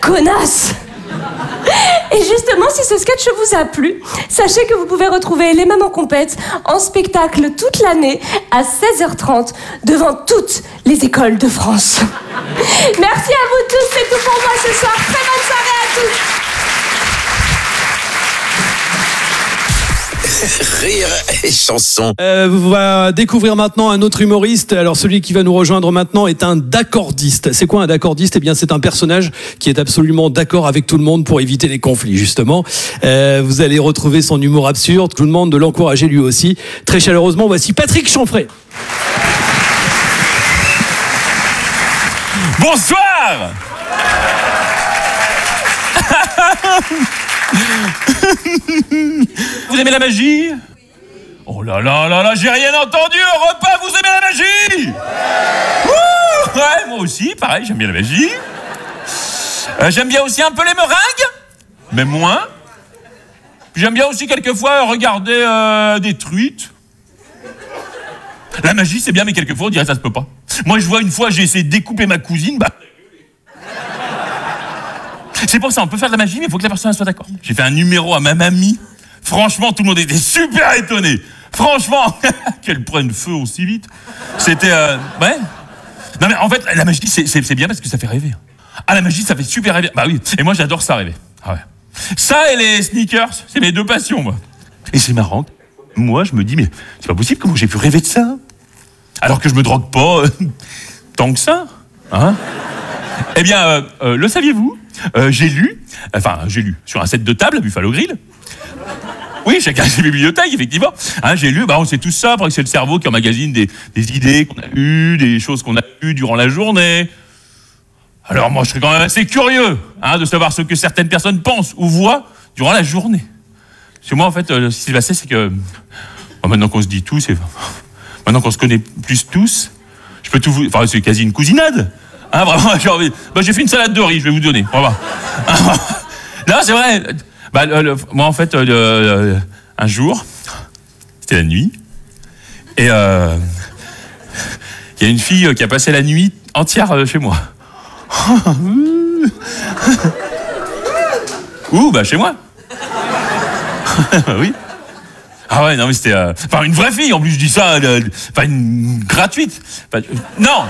connasse. Et justement, si ce sketch vous a plu, sachez que vous pouvez retrouver Les Mamans Compètes en spectacle toute l'année à 16h30 devant toutes les écoles de France. Merci à vous tous, c'est tout pour moi ce soir. Très bonne soirée à tous. Rire et chanson. On va découvrir maintenant un autre humoriste. Alors celui qui va nous rejoindre maintenant est un d'accordiste. C'est quoi un d'accordiste ? Eh bien c'est un personnage qui est absolument d'accord avec tout le monde pour éviter les conflits justement. Vous allez retrouver son humour absurde. Je vous demande de l'encourager lui aussi. Très chaleureusement, voici Patrick Chanfray. Bonsoir. Vous aimez la magie ? Oh là là là là, j'ai rien entendu au repas, vous aimez la magie ? Ouh, ouais, moi aussi, pareil, j'aime bien la magie. J'aime bien aussi un peu les meringues, mais moins. J'aime bien aussi quelquefois regarder des truites. La magie, c'est bien, mais quelquefois, on dirait que ça se peut pas. Moi, je vois une fois, j'ai essayé de découper ma cousine, c'est pour ça, on peut faire de la magie, mais il faut que la personne soit d'accord. J'ai fait un numéro à ma mamie. Franchement, tout le monde était super étonné. Franchement, qu'elle prenne feu aussi vite. C'était... ouais. Non mais en fait, la magie, c'est bien parce que ça fait rêver. Ah, la magie, ça fait super rêver. Bah oui, et moi j'adore ça rêver. Ah ouais. Ça et les sneakers, c'est mes deux passions, moi. Et c'est marrant. Moi, je me dis, mais c'est pas possible, comment j'ai pu rêver de ça ? Alors que je me drogue pas tant que ça. Hein ? Eh bien, le saviez-vous ? J'ai lu sur un set de table à Buffalo Grill. Oui, chacun ses bibliothèques, effectivement. Hein, j'ai lu, on sait tout ça, parce que c'est le cerveau qui emmagasine des idées qu'on a eues, des choses qu'on a eues durant la journée. Alors moi, je serais quand même assez curieux de savoir ce que certaines personnes pensent ou voient durant la journée. Parce que moi, en fait, ce qui s'est passé, c'est que maintenant qu'on se dit tous, maintenant qu'on se connaît plus tous, je peux tout vous... Enfin, c'est quasi une cousinade. Hein, vraiment, j'ai envie... j'ai fait une salade de riz, je vais vous donner. Voilà. Non, c'est vrai. Moi, en fait, un jour, c'était la nuit, et il y a une fille qui a passé la nuit entière chez moi. Ouh, chez moi. Oui. Ah ouais, non mais c'était... une vraie fille, en plus je dis ça, une gratuite. Non,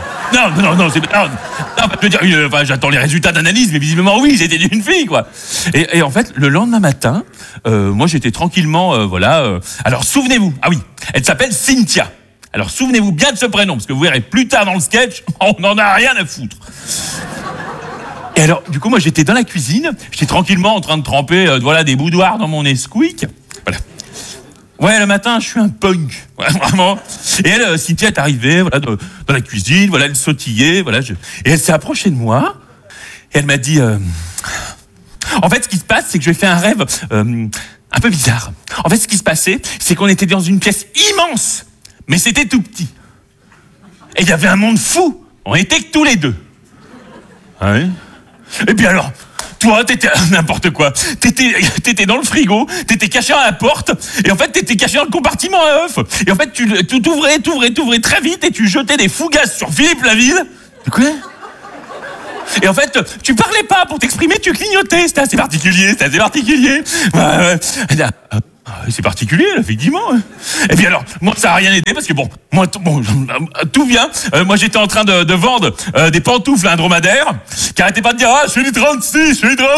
je veux dire, j'attends les résultats d'analyse, mais visiblement oui, c'était une fille, quoi. Et en fait, le lendemain matin, moi j'étais tranquillement, alors souvenez-vous, ah oui, elle s'appelle Cynthia. Alors souvenez-vous bien de ce prénom, parce que vous verrez plus tard dans le sketch, on n'en a rien à foutre. Et alors, du coup, moi j'étais dans la cuisine, j'étais tranquillement en train de tremper des boudoirs dans mon Nesquik. Voilà. Ouais, le matin, je suis un punk, ouais, vraiment. Et elle, Cynthia est arrivée, dans la cuisine, elle sautillait, et elle s'est approchée de moi, et elle m'a dit, en fait, ce qui se passe, c'est que j'ai fait un rêve un peu bizarre. En fait, ce qui se passait, c'est qu'on était dans une pièce immense, mais c'était tout petit. Et il y avait un monde fou, on était que tous les deux. Ouais. Et puis alors... Toi, t'étais n'importe quoi. T'étais dans le frigo, t'étais caché à la porte, et en fait, t'étais caché dans le compartiment à œufs. Et en fait, tu t'ouvrais très vite, et tu jetais des fougasses sur Philippe Laville. Quoi ? Et en fait, tu parlais pas pour t'exprimer, tu clignotais. C'était assez particulier. Ouais. C'est particulier, là, effectivement. Et puis alors, moi, ça n'a rien aidé, parce que tout vient. Moi, j'étais en train de vendre des pantoufles à un dromadaire, qui arrêtait pas de dire « Ah, je suis 36 !»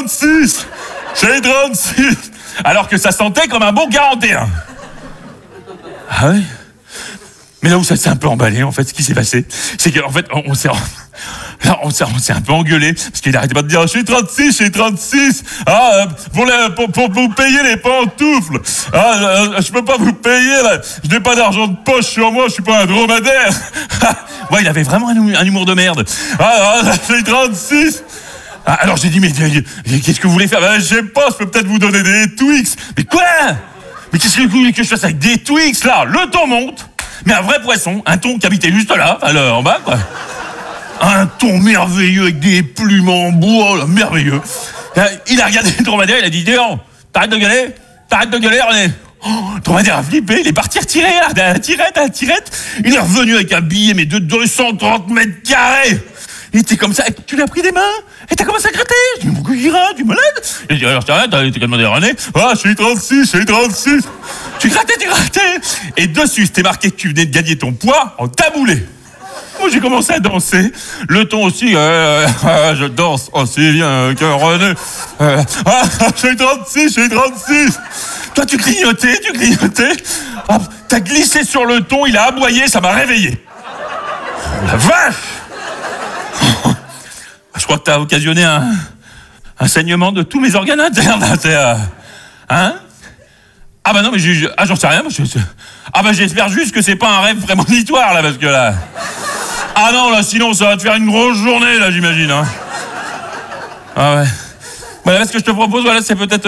Alors que ça sentait comme un bon 41. Ah ouais ? Mais là où ça s'est un peu emballé, en fait, ce qui s'est passé, c'est qu'en fait, on s'est un peu engueulé, parce qu'il arrêtait pas de dire « Je suis 36 !» Ah, pour vous payer les pantoufles. Ah, je peux pas vous payer, là. Je n'ai pas d'argent de poche sur moi, je suis pas un dromadaire. Ouais, il avait vraiment un humour de merde. Ah, je suis 36. Ah, alors j'ai dit, mais qu'est-ce que vous voulez faire ? Je sais pas, je peux peut-être vous donner des Twix. Mais quoi ? Mais qu'est-ce que vous voulez que je fasse avec des Twix, là ? Le thon monte, mais un vrai poisson, un thon qui habitait juste là, en bas, quoi. Un thon merveilleux avec des plumes en bois, là, merveilleux. Il a regardé le dromadaire, il a dit, t'arrêtes de gueuler, René. Le dromadaire a flippé, il est parti retirer, à la tirette. Il est revenu avec un billet, mais de 230 mètres carrés. il était comme ça, et tu l'as pris des mains, et t'as commencé à gratter. Je dis, mais pourquoi il gratte, tu es malade? Il dit, alors je t'arrête, t'as demandé à René, ah, je suis 36. Tu grattais. Et dessus, c'était marqué que tu venais de gagner ton poids en taboulé. Moi, j'ai commencé à danser. Le ton aussi, je danse aussi bien que René. Je suis 36. Toi, tu clignotais. Ah, t'as glissé sur le ton, il a aboyé, ça m'a réveillé. La vache! Je crois que t'as occasionné un saignement de tous mes organes internes. Hein? Ah bah non, mais j'en sais rien. Ah bah j'espère juste que c'est pas un rêve prémonitoire, là, parce que là... Ah non, là, sinon, ça va te faire une grosse journée, là, j'imagine. Hein. Ah ouais. Voilà, ce que je te propose, voilà, c'est peut-être,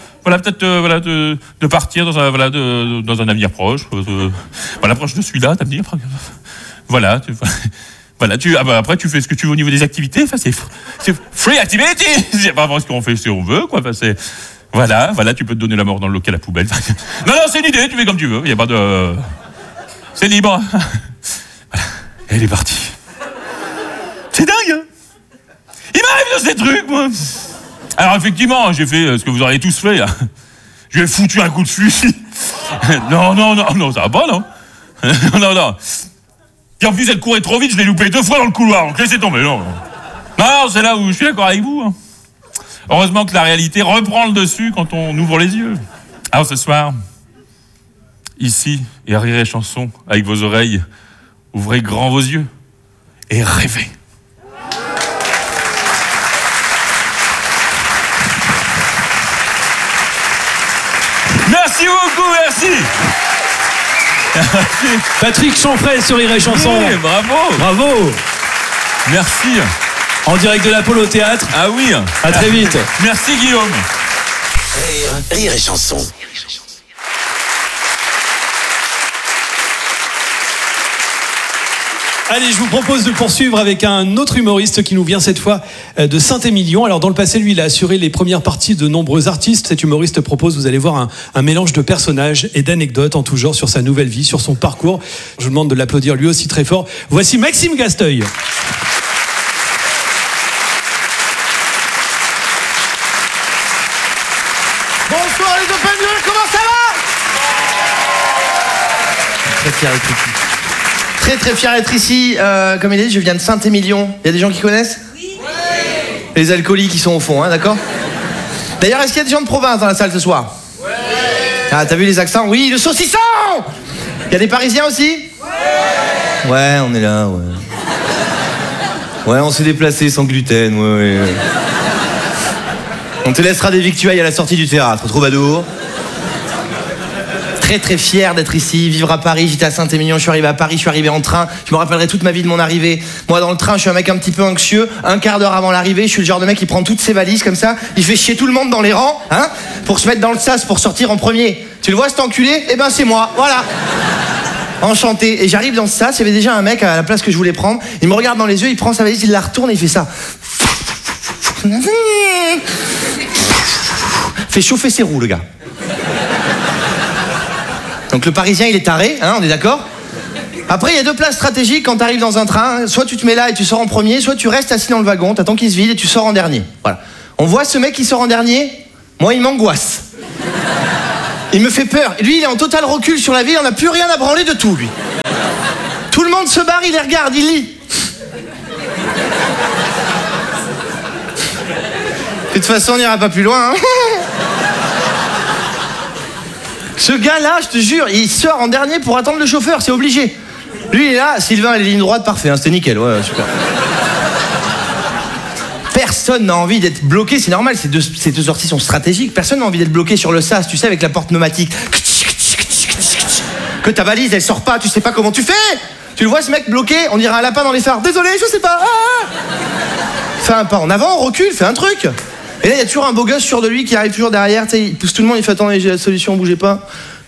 de partir dans un avenir proche. Voilà, proche de celui-là, d'avenir. Voilà, après, tu fais ce que tu veux au niveau des activités. Enfin, c'est free activity. C'est pas vraiment ce qu'on fait si on veut, quoi. Enfin, c'est... Voilà, tu peux te donner la mort dans le local à poubelle. Non, c'est une idée, tu fais comme tu veux. Il n'y a pas de... C'est libre. Voilà. Elle est partie. C'est dingue, hein? Il m'arrive de ces trucs, moi. Alors, effectivement, j'ai fait ce que vous auriez tous fait, là. Je lui ai foutu un coup de fusil. Non, ça va pas, non. Non. Et en plus, elle courait trop vite, je l'ai loupé 2 fois dans le couloir, donc laissez tomber, non. Non, c'est là où je suis d'accord avec vous, hein. Heureusement que la réalité reprend le dessus quand on ouvre les yeux. Alors ce soir, ici, et à Rire et Chanson, avec vos oreilles, ouvrez grand vos yeux et rêvez. Merci beaucoup, merci. Patrick Chanfray sur Rire et Chanson. Oui, bravo. Merci. En direct de l'Apollo Théâtre. Ah oui. À très vite. Merci Guillaume. Rire et Chanson. Allez, je vous propose de poursuivre avec un autre humoriste qui nous vient cette fois de Saint-Émilion. Alors dans le passé, lui, il a assuré les premières parties de nombreux artistes. Cet humoriste propose, vous allez voir, un mélange de personnages et d'anecdotes en tout genre sur sa nouvelle vie, sur son parcours. Je vous demande de l'applaudir lui aussi très fort. Voici Maxime Gasteuil. Bonsoir les Open Duel, comment ça va? Très fier d'être ici. Très fier d'être ici. Comme il a dit, je viens de Saint-Émilion. Il y a des gens qui connaissent? Oui. Les alcooliques qui sont au fond, hein, d'accord? D'ailleurs, est-ce qu'il y a des gens de province dans la salle ce soir? Oui. Ah, t'as vu les accents? Oui, le saucisson! Il y a des Parisiens aussi? Oui. Ouais, on est là, ouais. Ouais, on s'est déplacé sans gluten, ouais. On te laissera des victuailles à la sortie du théâtre, troubadour. Très fier d'être ici, vivre à Paris. J'étais à Saint-Émilion, je suis arrivé à Paris, je suis arrivé en train. Je me rappellerai toute ma vie de mon arrivée. Moi, dans le train, je suis un mec un petit peu anxieux. Un quart d'heure avant l'arrivée, je suis le genre de mec qui prend toutes ses valises comme ça. Il fait chier tout le monde dans les rangs, hein, pour se mettre dans le sas, pour sortir en premier. Tu le vois, cet enculé? Eh ben, c'est moi, voilà. Enchanté. Et j'arrive dans ce sas, il y avait déjà un mec à la place que je voulais prendre. Il me regarde dans les yeux, il prend sa valise, il la retourne et il fait ça. Fait chauffer ses roues, le gars. Donc le Parisien, il est taré, hein, on est d'accord? Après, il y a 2 places stratégiques quand tu arrives dans un train. Soit tu te mets là et tu sors en premier, soit tu restes assis dans le wagon, t'attends qu'il se vide et tu sors en dernier. Voilà. On voit ce mec qui sort en dernier, moi, il m'angoisse. Il me fait peur. Lui, il est en total recul sur la ville, on n'a plus rien à branler de tout, lui. Tout le monde se barre, il les regarde, il lit. De toute façon, on n'ira pas plus loin, hein. Ce gars-là, je te jure, il sort en dernier pour attendre le chauffeur, c'est obligé. Lui, il est là, Sylvain, les lignes droites, parfait, hein, c'était nickel, ouais, super. Personne n'a envie d'être bloqué, c'est normal, ces deux sorties sont stratégiques. Personne n'a envie d'être bloqué sur le sas, tu sais, avec la porte pneumatique. Que ta valise, elle sort pas, tu sais pas comment tu fais. Tu le vois, ce mec bloqué, on dirait un lapin dans les phares. Désolé, je sais pas. Ah, fais un pas en avant, recule, fais un truc. Et là, il y a toujours un beau gosse sûr de lui qui arrive toujours derrière, tu sais, il pousse tout le monde, il fait attendez, j'ai la solution, bougez pas.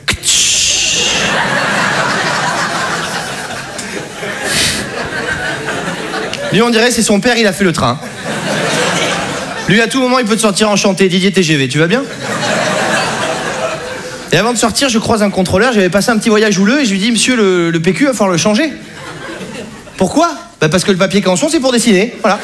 Lui, on dirait c'est son père, il a fait le train. Lui, à tout moment, il peut te sortir enchanté, Didier TGV, tu vas bien? Et avant de sortir, je croise un contrôleur, j'avais passé un petit voyage houleux et je lui dis, monsieur, le PQ, il va falloir le changer. Pourquoi? Bah parce que le papier canson, c'est pour dessiner. Voilà.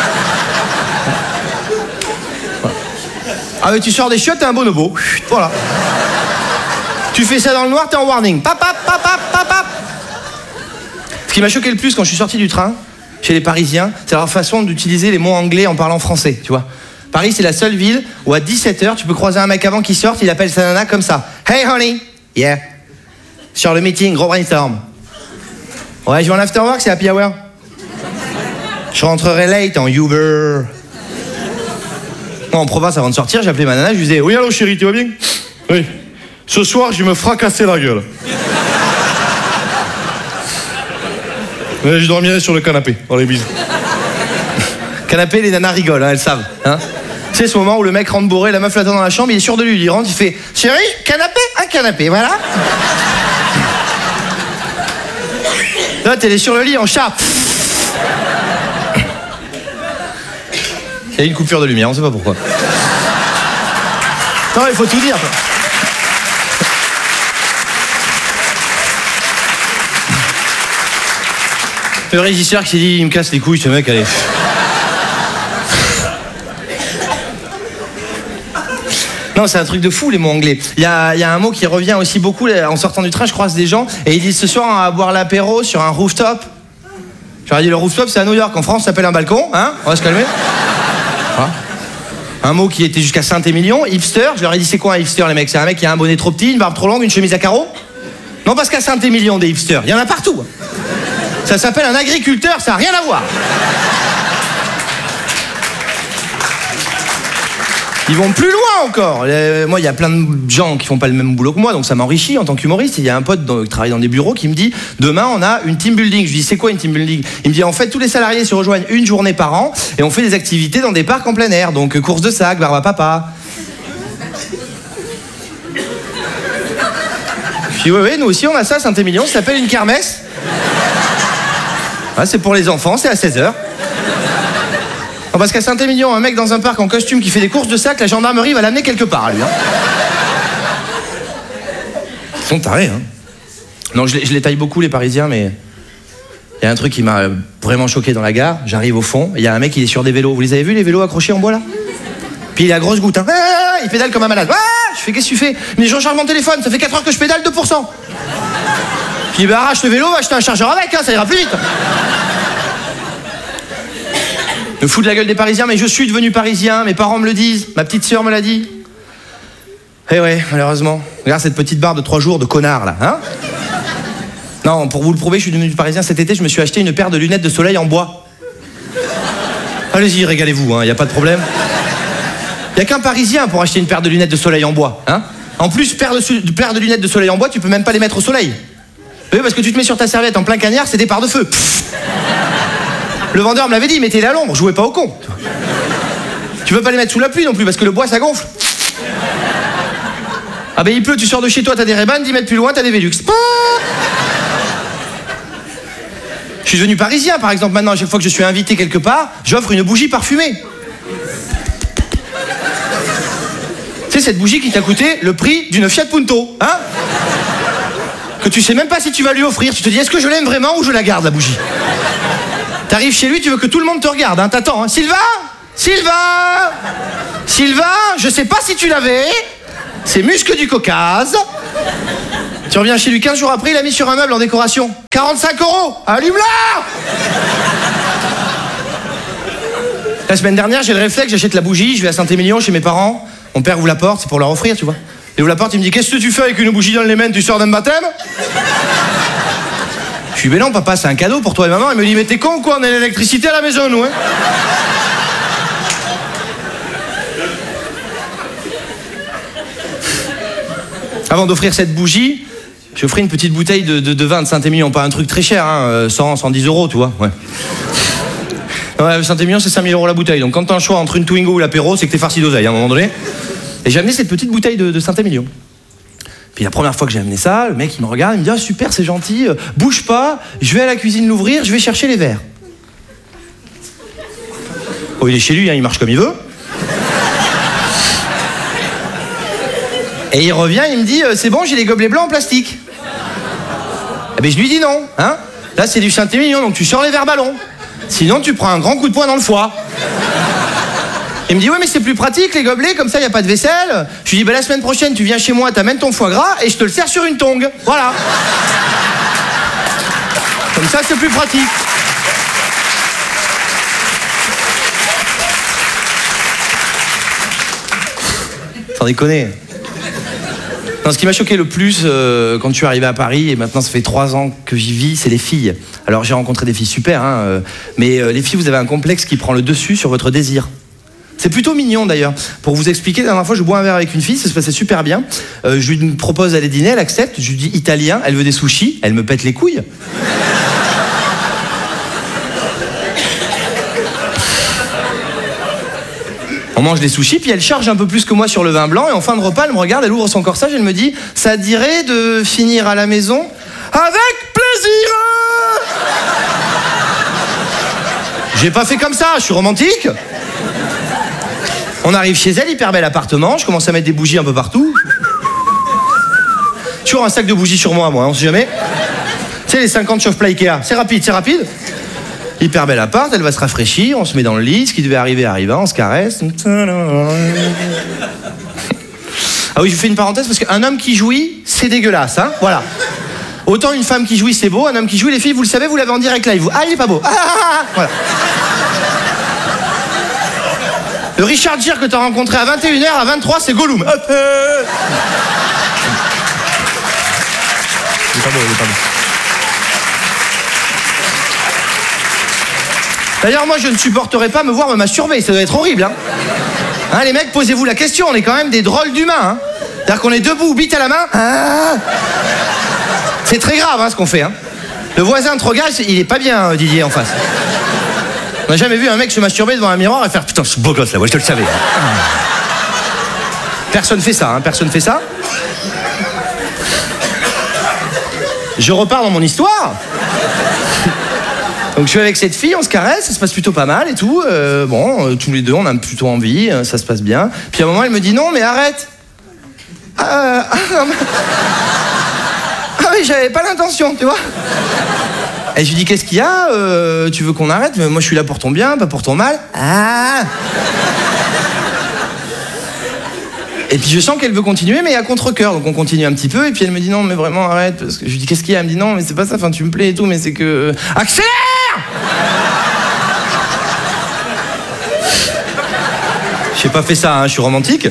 Ah mais tu sors des chiottes, t'es un bonobo. Voilà. Tu fais ça dans le noir, t'es en warning. Pap, pap, pap, pap, pap, pap. Ce qui m'a choqué le plus quand je suis sorti du train, chez les Parisiens, c'est leur façon d'utiliser les mots anglais en parlant français, tu vois. Paris, c'est la seule ville où à 17h, tu peux croiser un mec avant qu'il sorte, il appelle sa nana comme ça. Hey honey, yeah. Sur le meeting, gros brainstorm. Ouais, je vais en after work, c'est happy hour. Je rentrerai late en Uber. Moi, en province, avant de sortir, j'appelais ma nana, je lui disais, oui, allô chérie, tu vas bien? Oui. Ce soir, je vais me fracasser la gueule. Je dormirai sur le canapé. Allez, bisous. Canapé, les nanas rigolent, hein, elles savent. Hein. C'est ce moment où le mec rentre bourré, la meuf l'attend dans la chambre, il est sûr de lui, il rentre, il fait chérie, canapé, un canapé, voilà. Là, elle est sur le lit en chat. Il y a une coupure de lumière, on sait pas pourquoi. Non, il faut tout dire. Le régisseur qui s'est dit, il me casse les couilles, ce mec, allez. Non, c'est un truc de fou, les mots anglais. Il y a un mot qui revient aussi beaucoup. En sortant du train, je croise des gens et ils disent ce soir, on va boire l'apéro sur un rooftop. J'aurais dit, le rooftop, c'est à New York. En France, ça s'appelle un balcon. Hein, on va se calmer. Voilà. Un mot qui était jusqu'à Saint-Émilion, hipster. Je leur ai dit, c'est quoi un hipster, les mecs? C'est un mec qui a un bonnet trop petit, une barbe trop longue, une chemise à carreaux? Non, parce qu'à Saint-Émilion, des hipsters, il y en a partout. Ça s'appelle un agriculteur, ça n'a rien à voir. Ils vont plus loin encore. Moi, il y a plein de gens qui font pas le même boulot que moi, donc ça m'enrichit en tant qu'humoriste. Il y a un pote qui travaille dans des bureaux qui me dit demain, on a une team building. Je lui dis, c'est quoi une team building? Il me dit, en fait, tous les salariés se rejoignent une journée par an et on fait des activités dans des parcs en plein air. Donc, course de sac, barbe à papa. Je dis, oui, nous aussi, on a ça à Saint-Émilion, ça s'appelle une kermesse. Ah, c'est pour les enfants, c'est à 16h. Parce qu'à Saint-Émilion, un mec dans un parc en costume qui fait des courses de sac, la gendarmerie va l'amener quelque part, lui. Hein. Ils sont tarés, hein. Non, je les taille beaucoup, les Parisiens, mais... Il y a un truc qui m'a vraiment choqué dans la gare. J'arrive au fond, il y a un mec, il est sur des vélos. Vous les avez vus, les vélos accrochés en bois, là? Puis il a grosse goutte, hein. Ah, il pédale comme un malade. Ah, je fais, qu'est-ce que tu fais? Mais je recharge mon téléphone, ça fait 4 heures que je pédale, 2%. Puis il arrache le vélo, va acheter un chargeur avec, hein, ça ira plus vite. Je me fous de la gueule des Parisiens, mais je suis devenu Parisien, mes parents me le disent, ma petite sœur me l'a dit. Eh ouais, malheureusement. Regarde cette petite barbe de 3 jours de connard, là, hein. Non, pour vous le prouver, je suis devenu Parisien. Cet été, je me suis acheté une paire de lunettes de soleil en bois. Allez-y, régalez-vous, hein, y a pas de problème. Y a qu'un Parisien pour acheter une paire de lunettes de soleil en bois, hein. En plus, paire de lunettes de soleil en bois, tu peux même pas les mettre au soleil. Oui, parce que tu te mets sur ta serviette en plein cagnard, c'est des parts de feu. Le vendeur me l'avait dit, mettez-les à l'ombre, jouez pas au con. Tu veux pas les mettre sous la pluie non plus, parce que le bois, ça gonfle. Ah ben il pleut, tu sors de chez toi, t'as des Ray-Ban, 10 mètres plus loin, t'as des Velux. Je suis devenu Parisien, par exemple, maintenant, à chaque fois que je suis invité quelque part, j'offre une bougie parfumée. Tu sais, cette bougie qui t'a coûté le prix d'une Fiat Punto, hein? Que tu sais même pas si tu vas lui offrir. Tu te dis, est-ce que je l'aime vraiment ou je la garde, la bougie? T'arrives chez lui, tu veux que tout le monde te regarde, hein, t'attends, hein. Sylvain, je sais pas si tu l'avais, c'est Muscle du Caucase. Tu reviens chez lui 15 jours après, il a mis sur un meuble en décoration. 45 €, allume-la. La semaine dernière, j'ai le réflexe, j'achète la bougie, je vais à Saint-Émilion chez mes parents. Mon père ouvre la porte, c'est pour leur offrir, tu vois. Il ouvre la porte, il me dit, qu'est-ce que tu fais avec une bougie dans les mains, tu sors d'un baptême? Je suis, mais non, papa, c'est un cadeau pour toi et maman. Il me dit, mais t'es con ou quoi? On a l'électricité à la maison, nous, hein. Avant d'offrir cette bougie, j'ai offert une petite bouteille de vin de Saint-Émilion. Pas un truc très cher, hein, 110 €, tu vois. Ouais. Ouais, Saint-Émilion, c'est 5 000 € la bouteille. Donc quand t'as un choix entre une Twingo ou l'apéro, c'est que t'es farci d'oseille à un moment donné. Et j'ai amené cette petite bouteille de Saint-Émilion. Puis la première fois que j'ai amené ça, le mec il me regarde, il me dit, ah super, c'est gentil, bouge pas, je vais à la cuisine l'ouvrir, je vais chercher les verres. Oh, il est chez lui, hein, il marche comme il veut. Et il revient, il me dit, c'est bon, j'ai les gobelets blancs en plastique. Eh ben je lui dis non, hein. Là c'est du Saint-Émilion, donc tu sors les verres ballons. Sinon, tu prends un grand coup de poing dans le foie. Il me dit, ouais, mais c'est plus pratique, les gobelets, comme ça, il n'y a pas de vaisselle. Je lui dis, bah, la semaine prochaine, tu viens chez moi, t'amènes ton foie gras et je te le sers sur une tongue. Voilà. Comme ça, c'est plus pratique. Sans déconner. Non, ce qui m'a choqué le plus quand je suis arrivé à Paris, et maintenant ça fait 3 ans que j'y vis, c'est les filles. Alors j'ai rencontré des filles super, hein, mais les filles, vous avez un complexe qui prend le dessus sur votre désir. C'est plutôt mignon d'ailleurs. Pour vous expliquer, la dernière fois je bois un verre avec une fille, ça se passait super bien. Je lui propose d'aller dîner, elle accepte, je lui dis italien, elle veut des sushis, elle me pète les couilles. On mange des sushis, puis elle charge un peu plus que moi sur le vin blanc, et en fin de repas, elle me regarde, elle ouvre son corsage, elle me dit « Ça te dirait de finir à la maison ?»« Avec plaisir !» J'ai pas fait comme ça, je suis romantique. On arrive chez elle, hyper bel appartement, je commence à mettre des bougies un peu partout. Toujours un sac de bougies sur moi, on sait jamais. Tu sais, les 50 chauffe-plat Ikea, c'est rapide, c'est rapide. Hyper bel appart, elle va se rafraîchir, on se met dans le lit, ce qui devait arriver arriva, on se caresse. Ah oui, je fais une parenthèse parce qu'un homme qui jouit, c'est dégueulasse, hein, voilà. Autant une femme qui jouit, c'est beau, un homme qui jouit, les filles, vous le savez, vous l'avez en direct live. Ah, il est pas beau. Voilà. Le Richard Gere que t'as rencontré à 21h, à 23, c'est Gollum. Il est pas beau, il est pas beau. D'ailleurs, moi, je ne supporterais pas me voir me masturber, ça doit être horrible, hein. Hein, les mecs, posez-vous la question, on est quand même des drôles d'humains, hein. C'est-à-dire qu'on est debout, bite à la main. C'est très grave, hein, ce qu'on fait, hein. Le voisin te regarde, il est pas bien, Didier, en face. On n'a jamais vu un mec se masturber devant un miroir et faire « Putain, je suis beau gosse, là, ouais, je te le savais. » Personne fait ça, hein, personne fait ça. Je repars dans mon histoire. Donc je suis avec cette fille, on se caresse, ça se passe plutôt pas mal et tout. Tous les deux, on a plutôt envie, ça se passe bien. Puis à un moment, elle me dit non, mais arrête. Oui, j'avais pas l'intention, tu vois. Et je lui dis qu'est-ce qu'il y a, tu veux qu'on arrête? Moi, je suis là pour ton bien, pas pour ton mal. Et puis je sens qu'elle veut continuer, mais à contre-cœur, donc on continue un petit peu. Et puis elle me dit non, mais vraiment arrête, parce que je lui dis qu'est-ce qu'il y a? Elle me dit non, mais c'est pas ça, enfin tu me plais et tout, mais c'est que accélère. J'ai pas fait ça, hein, je suis romantique.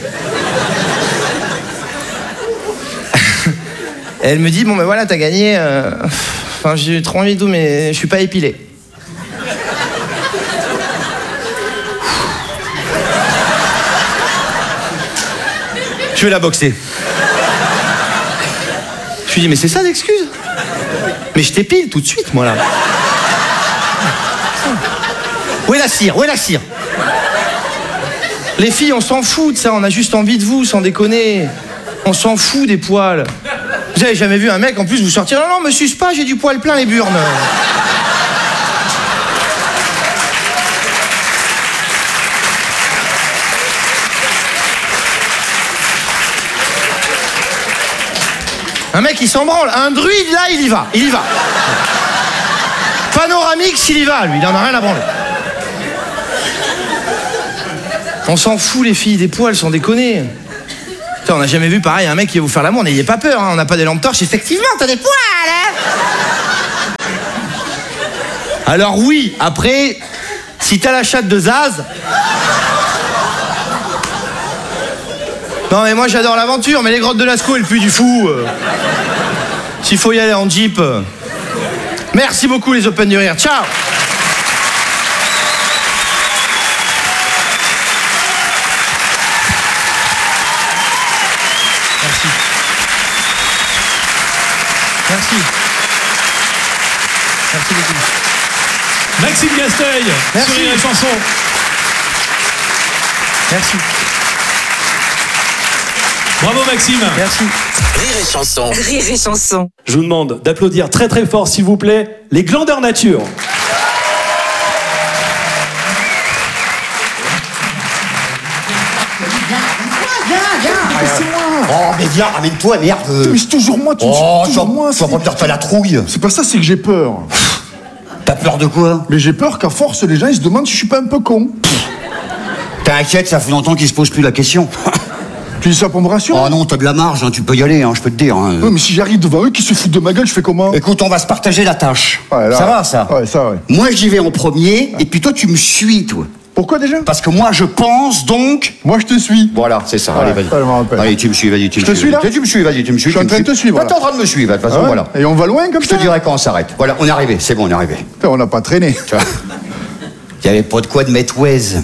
Elle me dit bon, ben voilà, t'as gagné. Enfin, j'ai trop envie et tout, mais je suis pas épilé. Je vais la boxer. Je lui dis, mais c'est ça l'excuse? Mais je t'épile tout de suite, moi, là. Où est la cire? Où est la cire? Les filles, on s'en fout de ça, on a juste envie de vous, sans déconner. On s'en fout des poils. Vous avez jamais vu un mec, en plus, vous sortir, non, me suce pas, j'ai du poil plein les burnes. Un mec, il s'en branle. Un druide, là, il y va. Il y va. Panoramix, il y va, lui. Il en a rien à branler. On s'en fout, les filles, des poils, sans déconner. Putain, on n'a jamais vu, pareil, un mec qui va vous faire l'amour. N'ayez pas peur, hein. On n'a pas des lampes torches. Effectivement, t'as des poils, hein. Alors oui, après, si t'as la chatte de Zaz... Non mais moi j'adore l'aventure, mais les grottes de Lascaux, elles puent du fou. S'il faut y aller en Jeep. Merci beaucoup les Open du Rire. Ciao. Merci. Merci. Merci beaucoup. Maxime Gasteuil, Merci. sur la chanson. Merci. Bravo Maxime. Merci. Rire et chanson. Rire et chanson. Je vous demande d'applaudir très très fort, s'il vous plaît, les Glandeurs Nature. Oh, mais viens, ramène-toi, merde. Mais c'est toujours moi, tu Oh, toujours moi. tu vas pas me faire ta la trouille. C'est pas ça, c'est que j'ai peur. T'as peur de quoi? Mais j'ai peur qu'à force, les gens ils se demandent si je suis pas un peu con. T'inquiète, ça fait longtemps qu'ils se posent plus la question. Tu dis ça pour me rassurer? Oh non, t'as de la marge, hein, tu peux y aller, hein, je peux te dire. Hein. Ouais, mais si j'arrive devant eux qui se foutent de ma gueule, je fais comment? Écoute, on va se partager la tâche. Ouais, là, ça va, ça? Ouais, ça, ouais. Moi, j'y vais en premier, et puis toi, tu me suis, toi. Pourquoi déjà? Parce que moi, je pense, donc... Moi, je te suis. Voilà, c'est ça. Ouais, Allez, vas-y. ça, je m'en rappelle. Allez, tu me suis, vas-y, tu me Je te suis, là? Tu me suis, vas-y, tu me suis. Je suis en train de te suivre, Là, là. t'es en train de me suivre, de toute façon, Ah ouais. voilà. Et on va loin comme Je ça? te dirai quand on s'arrête. Voilà, on est arrivé, c'est bon, on est arrivé. Putain, on n'a pas traîné. Tu vois, il y avait pas de quoi de mettre Waze.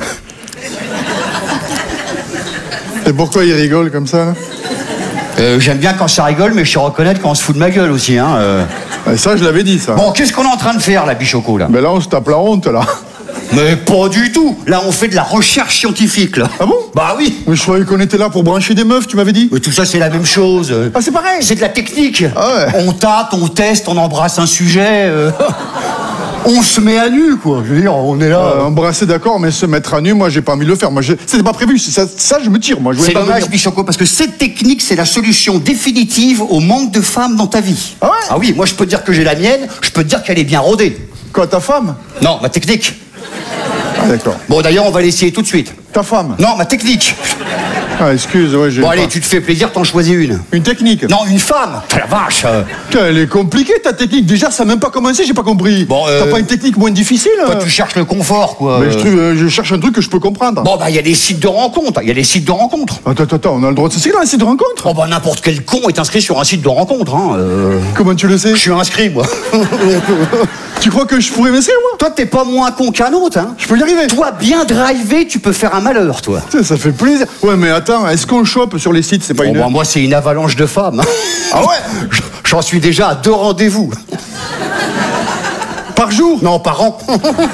Et pourquoi il rigole comme ça, là? J'aime bien quand ça rigole, mais je sais reconnaître quand on se fout de ma gueule aussi, hein. Ouais, ça, je l'avais dit, ça. Bon, qu'est-ce qu'on est en train de faire, là, Bichoco, là? Mais là, on se tape la honte, là. Mais pas du tout. Là, on fait de la recherche scientifique, là. Ah bon? Bah oui. Mais je croyais qu'on était là pour brancher des meufs, tu m'avais dit. Mais tout ça, c'est la même chose. Ah, c'est pareil. C'est de la technique. Ah ouais. On tâte, on teste, on embrasse un sujet. On se met à nu, quoi. Je veux dire, on est là. Embrasser, d'accord, mais se mettre à nu, moi, j'ai pas envie de le faire. Moi, c'était pas prévu. Ça, je me tire, moi. Je voulais C'est pas dommage, venir. Bichoco, parce que cette technique, c'est la solution définitive au manque de femmes dans ta vie. Ah ouais? Ah oui, moi, je peux te dire que j'ai la mienne, je peux te dire qu'elle est bien rodée. Quoi, ta femme? Non, ma technique. Ah, d'accord. Bon, d'ailleurs, on va l'essayer tout de suite. Ta femme? Non, ma technique. Ah, excuse, ouais, j'ai. Bon, allez, tu te fais plaisir, t'en choisis une. Une technique? Non, une femme. Ah, la vache. Putain, elle est compliquée, ta technique. Déjà, ça n'a même pas commencé, j'ai pas compris. Bon, T'as pas une technique moins difficile? Toi, tu cherches le confort, quoi. Mais je cherche un truc que je peux comprendre. Bon, bah, il y a des sites de rencontres. Il y a des sites de rencontres. Attends, on a le droit de s'inscrire dans un site de rencontre? Oh, bah, n'importe quel con est inscrit sur un site de rencontre, hein. Comment tu le sais? Je suis inscrit, moi. Tu crois que je pourrais m'inscrire, moi? Toi, t'es pas moins con qu'un autre, hein. Je peux y arriver. Toi, bien drivé, tu peux faire un malheur, toi. Putain, ça fait plaisir. Ouais, mais attends, est-ce qu'on chope sur les sites? C'est pas Bon, une. bah, moi, c'est une avalanche de femmes. Hein. Ah ouais? J'en suis déjà à 2 rendez-vous. Par jour? Non, par an.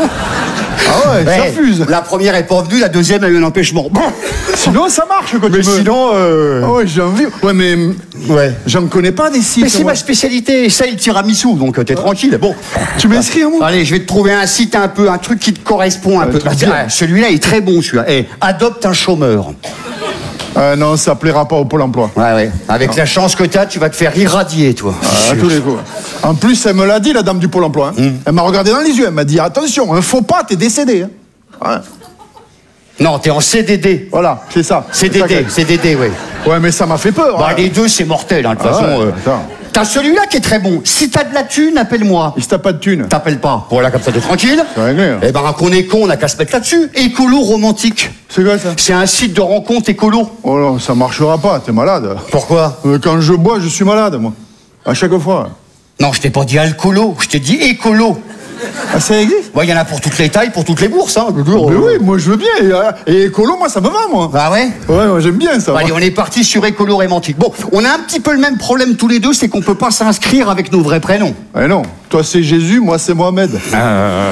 Ah ouais, ça Ouais, fuse. la première est pas venue, la deuxième a eu un empêchement. Bon. Sinon, ça marche quand Mais tu me. sinon, Ah ouais, j'ai envie. Ouais, mais. ouais. J'en connais pas des sites. Mais c'est moi. ma spécialité, ça et le tiramisu, donc t'es tranquille. Bon. Tu m'inscris à moi? Allez, je vais te trouver un site un truc qui te correspond un peu. truc Ah, bien. tiens, celui-là est très bon, celui-là. Eh, adopte un chômeur. Non, ça plaira pas au Pôle emploi. Ouais, ouais. Avec la chance que t'as, tu vas te faire irradier, toi. À tous les coups. En plus, elle me l'a dit, la dame du Pôle emploi. Hein. Elle m'a regardé dans les yeux, elle m'a dit attention, un faux pas, t'es décédé. Hein. Ouais. Non, t'es en CDD. Voilà, c'est ça. C'est ça CDD, oui. Ouais, mais ça m'a fait peur. Bah, hein. les deux, c'est mortel, hein, de toute Ah façon. ouais, attends. T'as celui-là qui est très bon. Si t'as de la thune, appelle-moi. Et si t'as pas de thune? T'appelles pas. Voilà, comme ça, t'es tranquille. C'est réglé, hein. Eh ben, qu'on est con, on a qu'à se mettre là-dessus. Écolo romantique. C'est quoi ça? C'est un site de rencontre écolo. Oh non, ça marchera pas, t'es malade. Pourquoi? Quand je bois, je suis malade, moi. À chaque fois. Non, je t'ai pas dit alcoolo, je t'ai dit écolo. Ah, ça existe? Ouais, il y en a pour toutes les tailles, pour toutes les bourses, hein. Mais oui, moi je veux bien. Et écolo, moi ça me va, moi. Ah ouais? Ouais, moi j'aime bien ça. Bon, allez, moi. on est parti sur écolo romantique. Bon, on a un petit peu le même problème tous les deux, c'est qu'on peut pas s'inscrire avec nos vrais prénoms. Eh non, toi c'est Jésus, moi c'est Mohamed. Ah